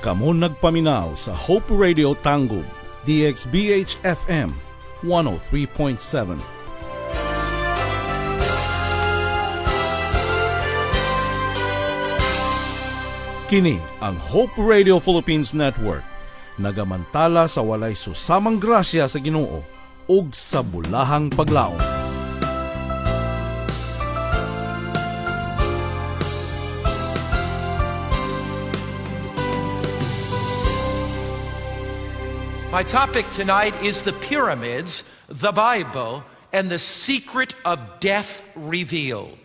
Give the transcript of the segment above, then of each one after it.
Kamon nagpaminaw sa Hope Radio Tangub, DXBH FM 103.7. Kini ang Hope Radio Philippines Network, nagamantala sa walay susamang grasya sa Ginoo ug sa bulahang paglaom. My topic tonight is the pyramids, the Bible, and the secret of death revealed.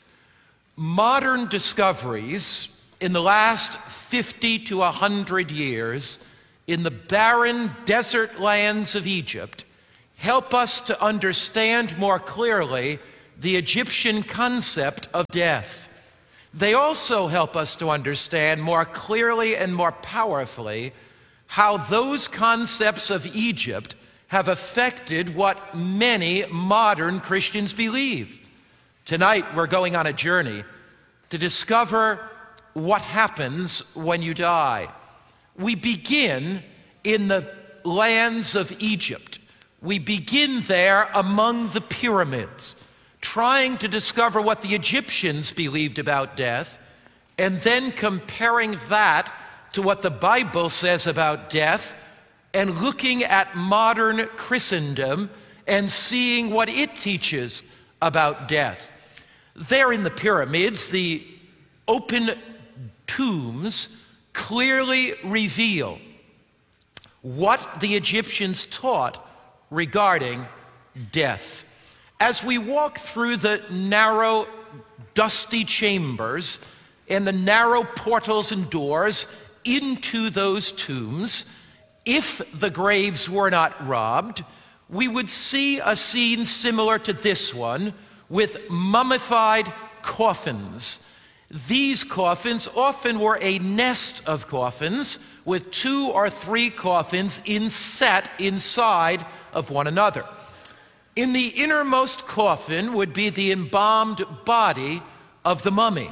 Modern discoveries in the last 50 to 100 years in the barren desert lands of Egypt help us to understand more clearly the Egyptian concept of death. They also help us to understand more clearly and more powerfully how those concepts of Egypt have affected what many modern Christians believe. Tonight we're going on a journey to discover what happens when you die. We begin in the lands of Egypt. We begin there among the pyramids, trying to discover what the Egyptians believed about death, and then comparing that to what the Bible says about death, and looking at modern Christendom and seeing what it teaches about death. There in the pyramids, the open tombs clearly reveal what the Egyptians taught regarding death. As we walk through the narrow, dusty chambers and the narrow portals and doors into those tombs, if the graves were not robbed, we would see a scene similar to this one with mummified coffins. These coffins often were a nest of coffins with 2 or 3 coffins set inside of one another. In the innermost coffin would be the embalmed body of the mummy.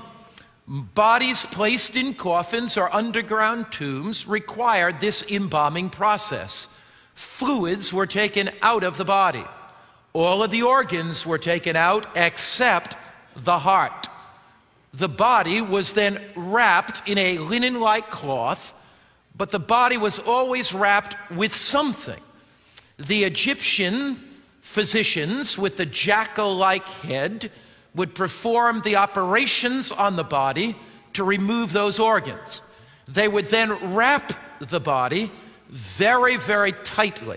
Bodies placed in coffins or underground tombs required this embalming process. Fluids were taken out of the body. All of the organs were taken out except the heart. The body was then wrapped in a linen-like cloth, but the body was always wrapped with something. The Egyptian physicians with the jackal-like head would perform the operations on the body to remove those organs. They would then wrap the body very, very tightly.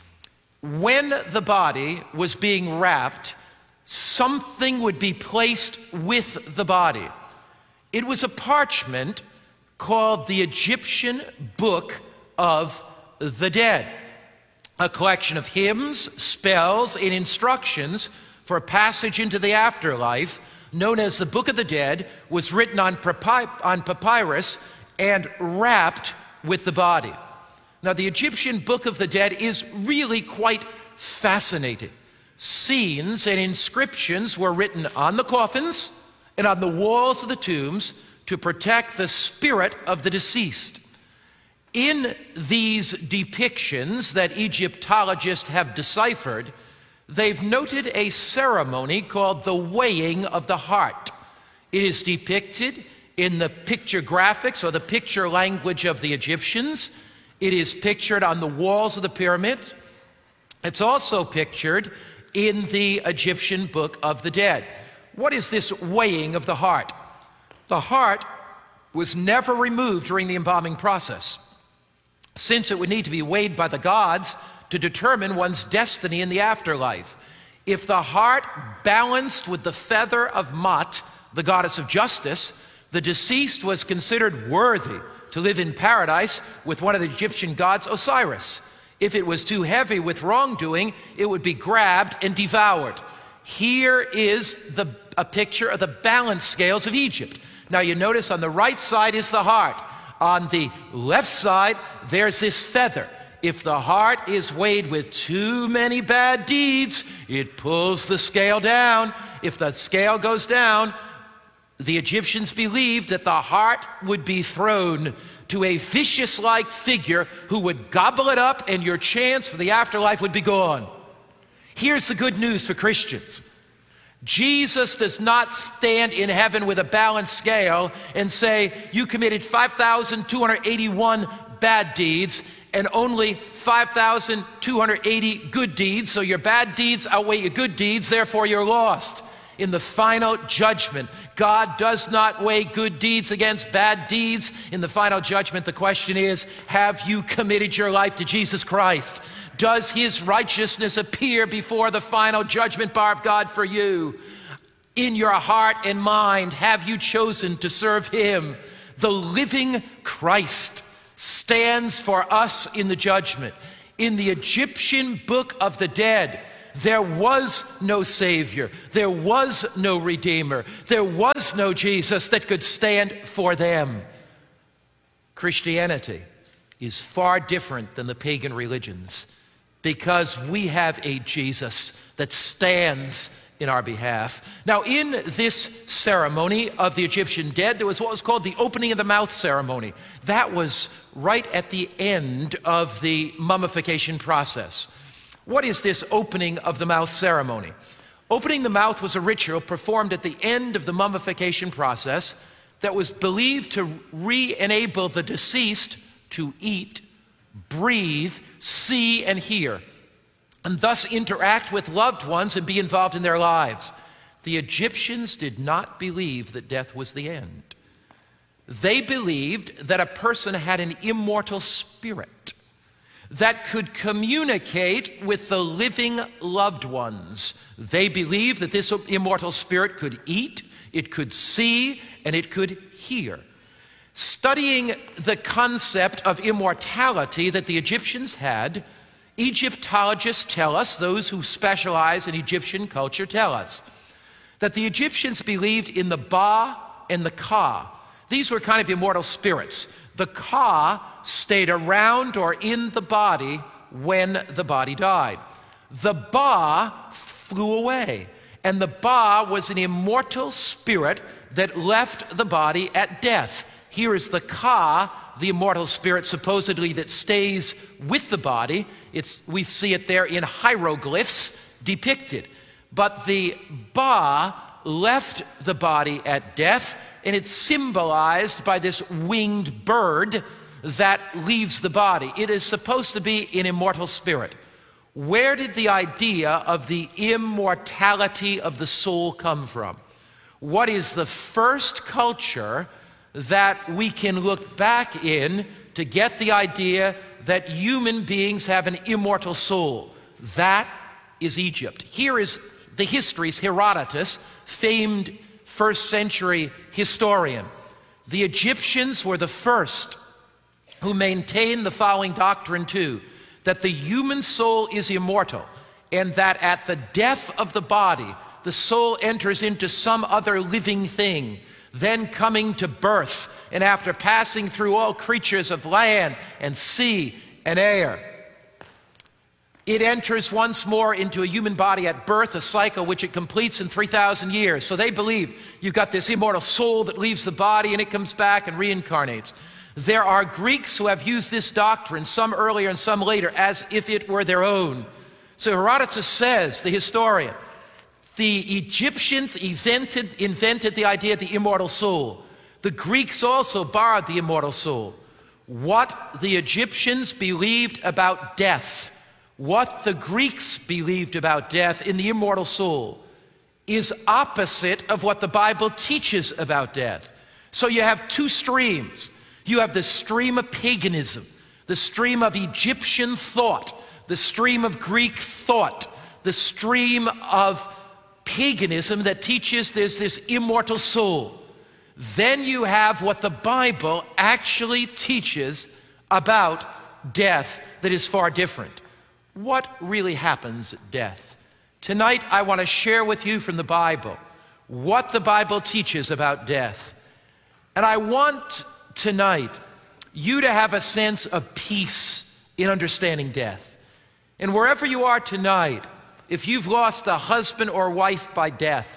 When the body was being wrapped, something would be placed with the body. It was a parchment called the Egyptian Book of the Dead, a collection of hymns, spells, and instructions for passage into the afterlife, known as the Book of the Dead, was written on papyrus and wrapped with the body. Now, the Egyptian Book of the Dead is really quite fascinating. Scenes and inscriptions were written on the coffins and on the walls of the tombs to protect the spirit of the deceased. In these depictions that Egyptologists have deciphered, they've noted a ceremony called the weighing of the heart. It is depicted in the picture graphics or the picture language of the Egyptians. It is pictured on the walls of the pyramid. It's also pictured in the Egyptian Book of the Dead. What is this weighing of the heart? The heart was never removed during the embalming process, since it would need to be weighed by the gods to determine one's destiny in the afterlife. If the heart balanced with the feather of Ma'at, the goddess of justice, the deceased was considered worthy to live in paradise with one of the Egyptian gods, Osiris. If it was too heavy with wrongdoing, it would be grabbed and devoured. Here is a picture of the balance scales of Egypt. Now you notice on the right side is the heart. On the left side, there's this feather. If the heart is weighed with too many bad deeds, it pulls the scale down. If the scale goes down, The Egyptians believed that the heart would be thrown to a vicious-like figure who would gobble it up, and your chance for the afterlife would be gone. Here's the good news for Christians. Jesus does not stand in heaven with a balanced scale and say, you committed 5,281 bad deeds and only 5,280 good deeds, so your bad deeds outweigh your good deeds, therefore you're lost. In the final judgment, God does not weigh good deeds against bad deeds. In the final judgment, the question is, have you committed your life to Jesus Christ? Does his righteousness appear before the final judgment bar of God for you? In your heart and mind, have you chosen to serve him? The living Christ stands for us in the judgment. In the Egyptian book of the dead, there was no Savior. There was no Redeemer. There was no Jesus that could stand for them. Christianity is far different than the pagan religions because we have a Jesus that stands in our behalf. Now, in this ceremony of the Egyptian dead, there was what was called the opening of the mouth ceremony. That was right at the end of the mummification process. What is this opening of the mouth ceremony? Opening the mouth was a ritual performed at the end of the mummification process that was believed to re-enable the deceased to eat, breathe, see, and hear, and thus interact with loved ones and be involved in their lives. The Egyptians did not believe that death was the end. They believed that a person had an immortal spirit that could communicate with the living loved ones. They believed that this immortal spirit could eat, it could see, and it could hear. Studying the concept of immortality that the Egyptians had, Egyptologists tell us, those who specialize in Egyptian culture tell us, that the Egyptians believed in the Ba and the Ka. These were kind of immortal spirits. The Ka stayed around or in the body when the body died. The Ba flew away, and the Ba was an immortal spirit that left the body at death. Here is the Ka, the immortal spirit supposedly that stays with the body. We see it there in hieroglyphs depicted. But the Ba left the body at death, and it's symbolized by this winged bird that leaves the body. It is supposed to be an immortal spirit. Where did the idea of the immortality of the soul come from? What is the first culture that we can look back in to get the idea that human beings have an immortal soul? That is Egypt. Here is the histories, Herodotus, famed first century historian. The Egyptians were the first who maintained the following doctrine too, that the human soul is immortal, and that at the death of the body, the soul enters into some other living thing, then coming to birth, and after passing through all creatures of land and sea and air, it enters once more into a human body at birth, a cycle which it completes in 3,000 years. So they believe you've got this immortal soul that leaves the body and it comes back and reincarnates. There are Greeks who have used this doctrine, some earlier and some later, as if it were their own. So Herodotus says, the historian, the Egyptians invented the idea of the immortal soul. The Greeks also borrowed the immortal soul. What the Egyptians believed about death, what the Greeks believed about death in the immortal soul, is opposite of what the Bible teaches about death. So you have two streams. You have the stream of paganism, the stream of Egyptian thought, the stream of Greek thought, the stream of paganism that teaches there's this immortal soul. Then you have what the Bible actually teaches about death that is far different. What really happens at death? Tonight I want to share with you from the Bible what the Bible teaches about death. And I want tonight you to have a sense of peace in understanding death. And wherever you are tonight, if you've lost a husband or wife by death,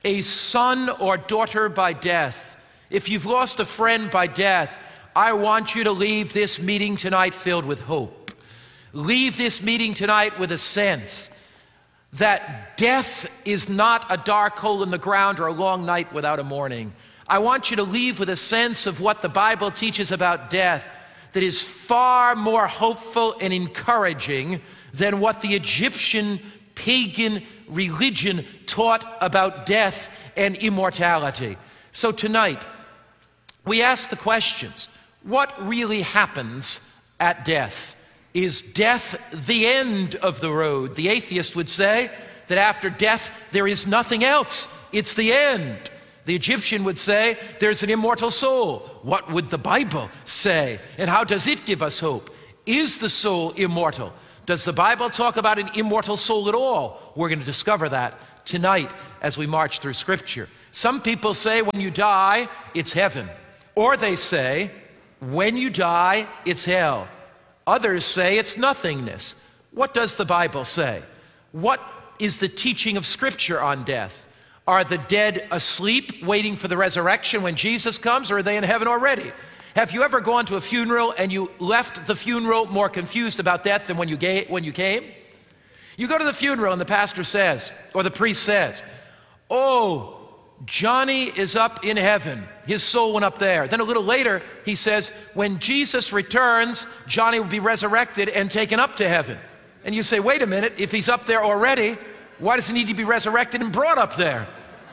a son or daughter by death, if you've lost a friend by death, I want you to leave this meeting tonight filled with hope. Leave this meeting tonight with a sense that death is not a dark hole in the ground or a long night without a morning. I want you to leave with a sense of what the Bible teaches about death that is far more hopeful and encouraging than what the Egyptian pagan religion taught about death and immortality. So tonight, we ask the questions: what really happens at death? Is death the end of the road? The atheist would say that after death, there is nothing else. It's the end. The Egyptian would say there's an immortal soul. What would the Bible say? And how does it give us hope? Is the soul immortal? Does the Bible talk about an immortal soul at all? We're going to discover that tonight as we march through Scripture. Some people say when you die, it's heaven. Or they say, when you die, it's hell. Others say it's nothingness. What does the Bible say? What is the teaching of Scripture on death? Are the dead asleep, waiting for the resurrection when Jesus comes, or are they in heaven already? Have you ever gone to a funeral and you left the funeral more confused about death than when you came? You go to the funeral and the pastor says, or the priest says, "Oh, Johnny is up in heaven. His soul went up there." Then a little later, he says, when Jesus returns, Johnny will be resurrected and taken up to heaven. And you say, wait a minute, if he's up there already, why does he need to be resurrected and brought up there?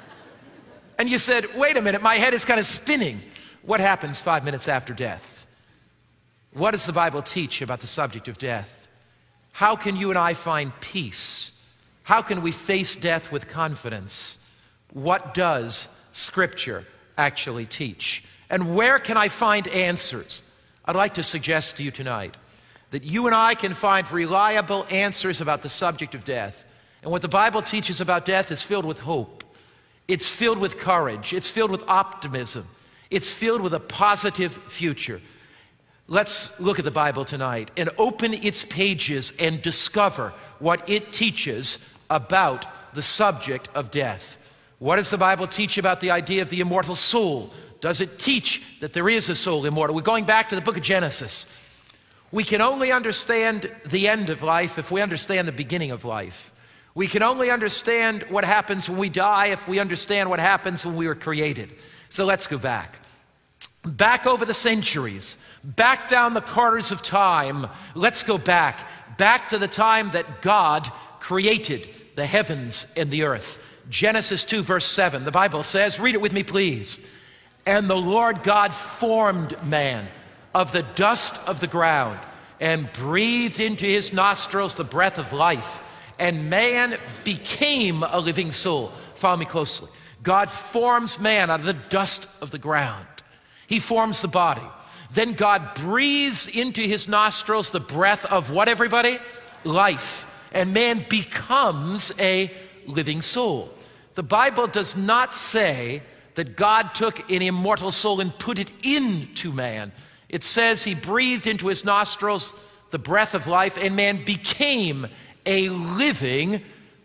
And you said, wait a minute, my head is kind of spinning. What happens 5 minutes after death? What does the Bible teach about the subject of death? How can you and I find peace? How can we face death with confidence? What does Scripture actually teach? And where can I find answers? I'd like to suggest to you tonight that you and I can find reliable answers about the subject of death. And what the Bible teaches about death is filled with hope. It's filled with courage. It's filled with optimism. It's filled with a positive future. Let's look at the Bible tonight and open its pages and discover what it teaches about the subject of death. What does the Bible teach about the idea of the immortal soul? Does it teach that there is a soul immortal? We're going back to the book of Genesis. We can only understand the end of life if we understand the beginning of life. We can only understand what happens when we die if we understand what happens when we were created. So let's go back. Back over the centuries, back down the corridors of time. Let's go back to the time that God created the heavens and the earth. Genesis 2 verse 7, the Bible says, read it with me please. "And the Lord God formed man of the dust of the ground and breathed into his nostrils the breath of life, and man became a living soul." Follow me closely. God forms man out of the dust of the ground. He forms the body. Then God breathes into his nostrils the breath of what, everybody? Life. And man becomes a living soul. The Bible does not say that God took an immortal soul and put it into man. It says he breathed into his nostrils the breath of life, and man became a living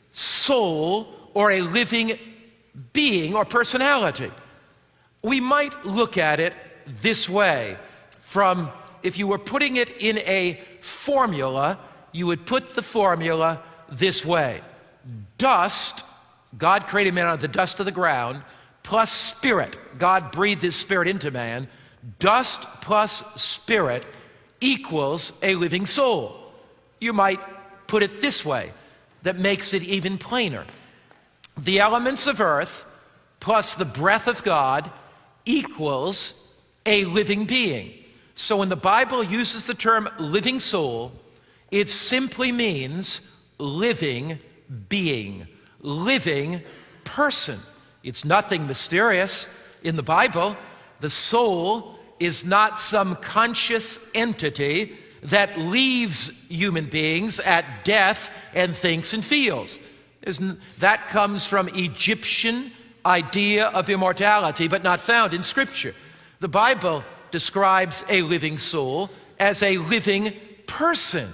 soul or a living being or personality. We might look at it this way. From, if you were putting it in a formula, you would put the formula this way. Dust, God created man out of the dust of the ground, plus spirit. God breathed his spirit into man. Dust plus spirit equals a living soul. You might put it this way, that makes it even plainer. The elements of earth plus the breath of God equals a living being. So when the Bible uses the term living soul, it simply means living being, living person. It's nothing mysterious. In the Bible, the soul is not some conscious entity that leaves human beings at death and thinks and feels. That comes from Egyptian idea of immortality, but not found in Scripture. The Bible describes a living soul as a living person.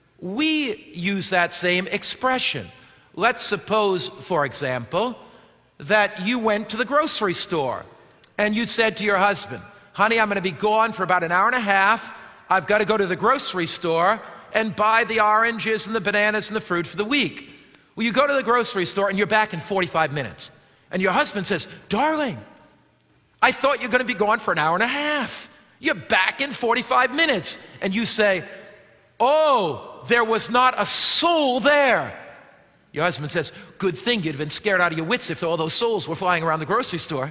We use that same expression. Let's suppose, for example, that you went to the grocery store and you said to your husband, honey, I'm going to be gone for about an hour and a half. I've got to go to the grocery store and buy the oranges and the bananas and the fruit for the week. Well, you go to the grocery store and you're back in 45 minutes. And your husband says, darling, I thought you were going to be gone for an hour and a half. You're back in 45 minutes. And you say, oh, there was not a soul there. Your husband says, good thing you'd have been scared out of your wits if all those souls were flying around the grocery store.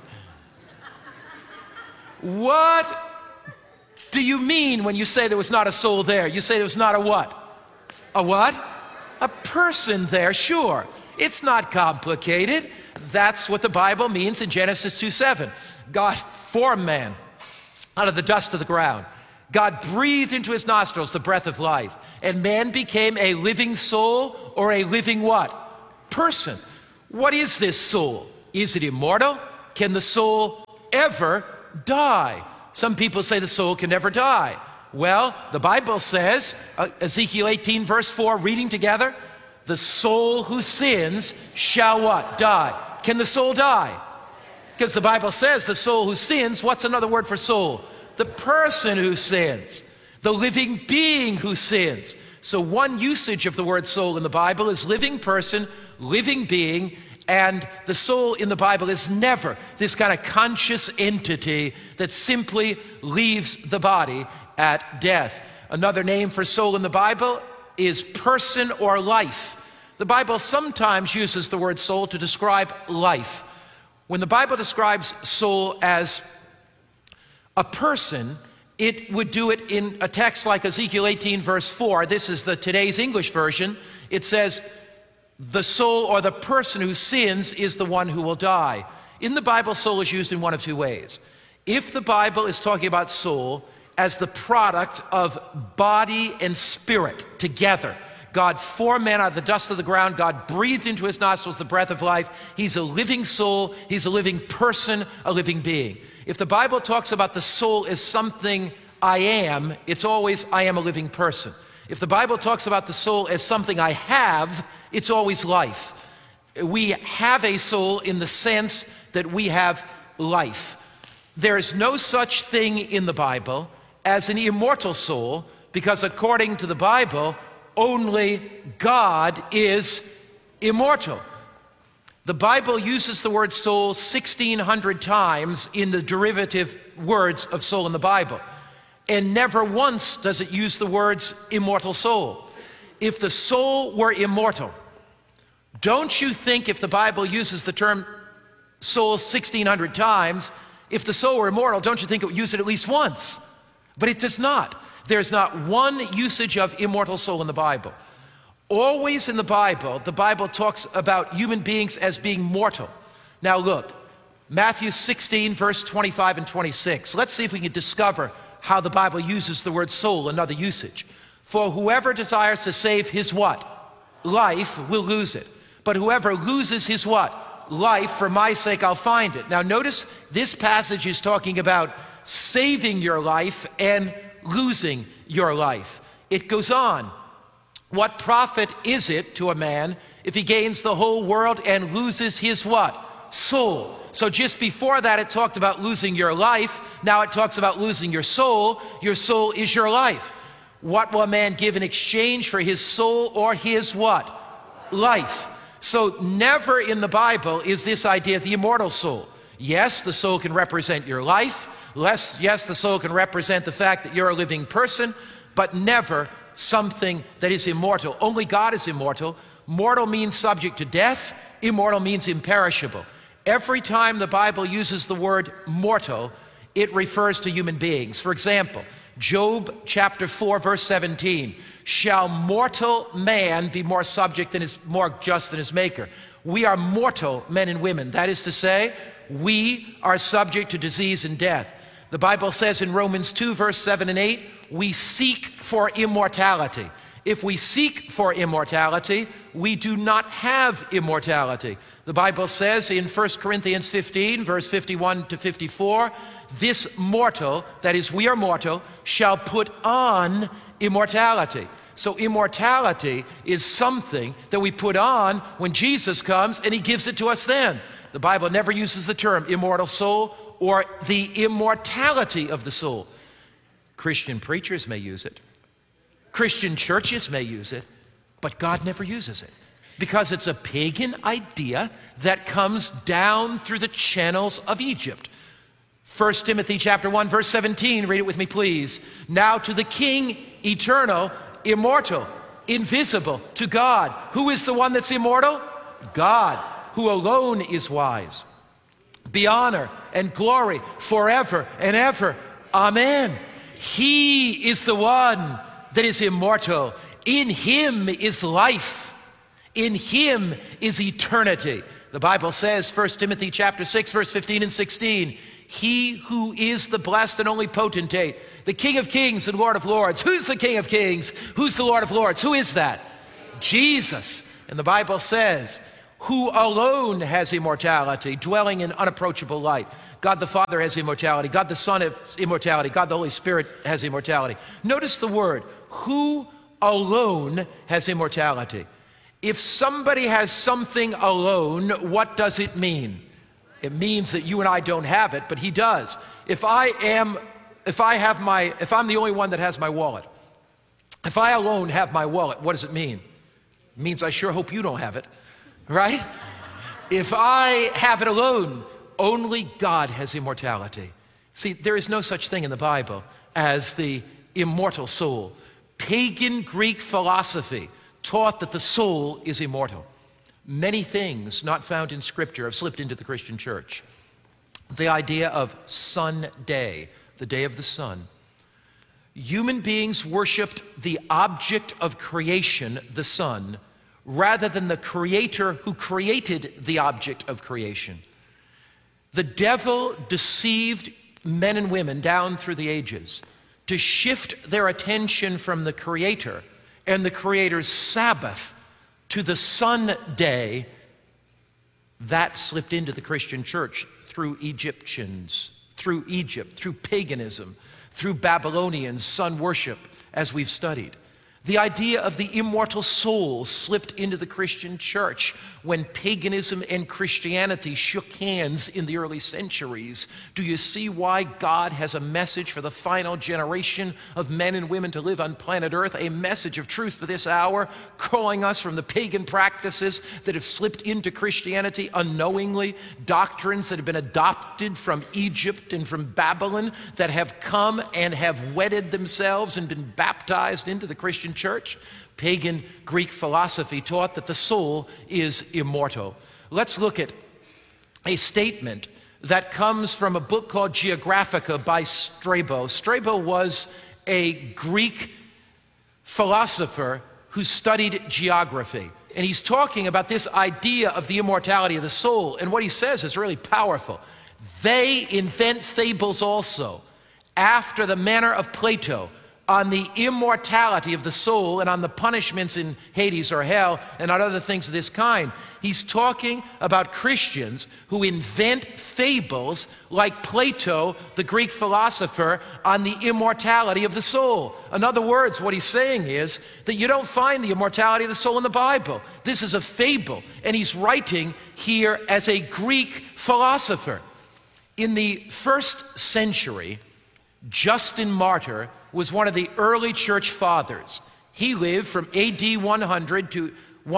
What do you mean when you say there was not a soul there? You say there was not a what? A what? A person there, sure. It's not complicated. That's what the Bible means in Genesis 2:7. God formed man out of the dust of the ground. God breathed into his nostrils the breath of life, and man became a living soul, or a living what? Person. What is this soul? Is it immortal? Can the soul ever die? Some people say the soul can never die. Well, the Bible says, Ezekiel 18 verse 4, reading together, the soul who sins shall what? Die. Can the soul die? Because the Bible says the soul who sins, what's another word for soul? The person who sins, the living being who sins. So one usage of the word soul in the Bible is living person, living being, and the soul in the Bible is never this kind of conscious entity that simply leaves the body at death. Another name for soul in the Bible is person or life. The Bible sometimes uses the word soul to describe life. When the Bible describes soul as a person, it would do it in a text like Ezekiel 18 verse 4. This is the today's English version. It says, the soul or the person who sins is the one who will die. In the Bible, soul is used in one of two ways. If the Bible is talking about soul as the product of body and spirit together, God formed man out of the dust of the ground. God breathed into his nostrils the breath of life. He's a living soul. He's a living person, a living being. If the Bible talks about the soul as something I am, it's always I am a living person. If the Bible talks about the soul as something I have, it's always life. We have a soul in the sense that we have life. There is no such thing in the Bible as an immortal soul, because according to the Bible, only God is immortal. The Bible uses the word soul 1,600 times in the derivative words of soul in the Bible. And never once does it use the words immortal soul. If the soul were immortal, don't you think if the Bible uses the term soul 1,600 times, if the soul were immortal, don't you think it would use it at least once? But it does not. There's not one usage of immortal soul in the Bible. Always in the Bible talks about human beings as being mortal. Now look, Matthew 16, verse 25 and 26. Let's see if we can discover how the Bible uses the word soul, another usage. For whoever desires to save his what? Life will lose it. But whoever loses his what? Life, for my sake I'll find it. Now notice this passage is talking about saving your life and losing your life. It goes on. What profit is it to a man if he gains the whole world and loses his what? Soul. So just before that it talked about losing your life. Now it talks about losing your soul. Your soul is your life. What will a man give in exchange for his soul or his what? Life. So never in the Bible is this idea of the immortal soul. Yes, the soul can represent your life. Yes, the soul can represent the fact that you're a living person, but never something that is immortal. Only God is immortal. Mortal means subject to death. Immortal means imperishable. Every time the Bible uses the word mortal, it refers to human beings. For example, Job chapter 4, verse 17. Shall mortal man be more just than his maker? We are mortal men and women. That is to say, we are subject to disease and death. The Bible says in Romans 2, verse 7 and 8, we seek for immortality. If we seek for immortality, we do not have immortality. The Bible says in 1 Corinthians 15, verse 51 to 54, this mortal, that is, we are mortal, shall put on immortality. So immortality is something that we put on when Jesus comes and he gives it to us then. The Bible never uses the term immortal soul or the immortality of the soul. Christian preachers may use it. Christian churches may use it, but God never uses it because it's a pagan idea that comes down through the channels of Egypt. 1 Timothy chapter 1, verse 17, read it with me, please. Now to the King, eternal, immortal, invisible, to God. Who is the one that's immortal? God, who alone is wise. Be honor and glory forever and ever. Amen. He is the one that is immortal. In him is life. In him is eternity. The Bible says, 1 Timothy chapter 6, verse 15 and 16, he who is the blessed and only potentate, the King of kings and Lord of lords. Who's the King of kings? Who's the Lord of lords? Who is that? Jesus. And the Bible says, who alone has immortality, dwelling in unapproachable light. God the Father has immortality. God the Son has immortality. God the Holy Spirit has immortality. Notice the word, who alone has immortality. If somebody has something alone, what does it mean? It means that you and I don't have it, but he does. If I'm the only one that has my wallet, if I alone have my wallet, what does it mean? It means I sure hope you don't have it, right? If I have it alone, only God has immortality. See, there is no such thing in the Bible as the immortal soul. Pagan Greek philosophy taught that the soul is immortal. Many things not found in Scripture have slipped into the Christian church. The idea of sun day, the day of the sun. Human beings worshiped the object of creation, the sun, rather than the creator who created the object of creation. The devil deceived men and women down through the ages to shift their attention from the creator and the creator's Sabbath to the sun day. That slipped into the Christian church through Egyptians, through Egypt, through paganism, through Babylonian sun worship, as we've studied. The idea of the immortal soul slipped into the Christian church when paganism and Christianity shook hands in the early centuries. Do you see why God has a message for the final generation of men and women to live on planet Earth? A message of truth for this hour, calling us from the pagan practices that have slipped into Christianity unknowingly, doctrines that have been adopted from Egypt and from Babylon that have come and have wedded themselves and been baptized into the Christian church. Pagan Greek philosophy taught that the soul is immortal. Let's look at a statement that comes from a book called Geographica by Strabo. Strabo was a Greek philosopher who studied geography. And he's talking about this idea of the immortality of the soul. And what he says is really powerful. They invent fables also, after the manner of Plato, on the immortality of the soul and on the punishments in Hades or hell and on other things of this kind. He's talking about Christians who invent fables like Plato, the Greek philosopher, on the immortality of the soul. In other words, what he's saying is that you don't find the immortality of the soul in the Bible. This is a fable, and he's writing here as a Greek philosopher. In the first century, Justin Martyr was one of the early church fathers. He lived from AD 100 to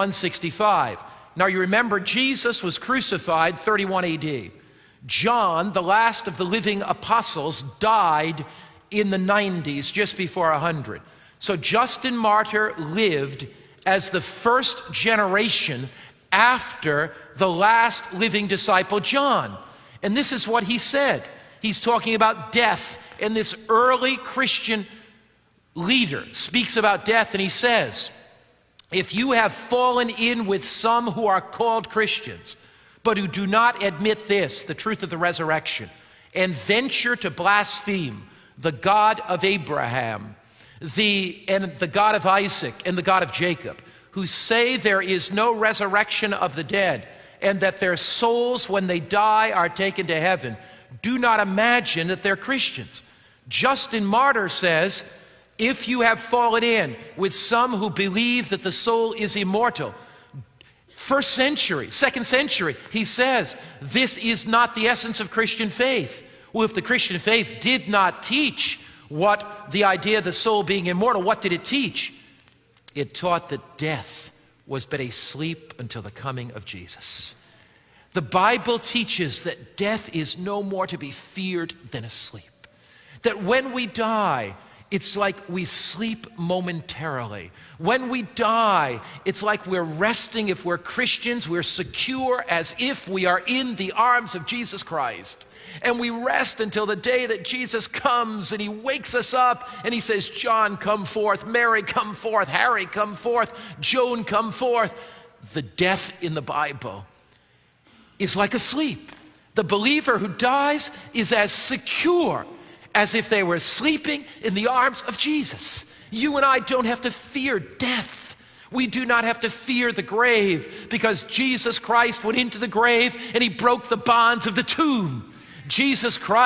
165. Now you remember Jesus was crucified 31 AD. John, the last of the living apostles, died in the 90s, just before 100. So Justin Martyr lived as the first generation after the last living disciple, John. And this is what he said. He's talking about death. And this early Christian leader speaks about death, and he says, if you have fallen in with some who are called Christians, but who do not admit this, the truth of the resurrection, and venture to blaspheme the God of Abraham, the God of Isaac, and the God of Jacob, who say there is no resurrection of the dead, and that their souls, when they die, are taken to heaven, do not imagine that they're Christians. Justin Martyr says, if you have fallen in with some who believe that the soul is immortal, First century, second century, he says, this is not the essence of Christian faith. Well, if the Christian faith did not teach what the idea of the soul being immortal, what did it teach? It taught that death was but a sleep until the coming of Jesus. The Bible teaches that death is no more to be feared than a sleep. That when we die, it's like we sleep momentarily. When we die, it's like we're resting. If we're Christians, we're secure as if we are in the arms of Jesus Christ. And we rest until the day that Jesus comes and he wakes us up and he says, John, come forth. Mary, come forth. Harry, come forth. Joan, come forth. The death in the Bible is like a sleep. The believer who dies is as secure as if they were sleeping in the arms of Jesus. You and I don't have to fear death. We do not have to fear the grave because Jesus Christ went into the grave and he broke the bonds of the tomb. Jesus Christ